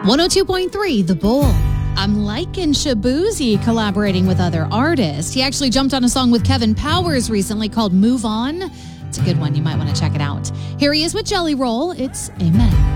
102.3 The Bull. I'm liking Shaboozey collaborating with other artists. He actually jumped on a song with Kevin Powers recently called Move On. It's a good one. You might want to check it out. Here he is with Jelly Roll. It's Amen.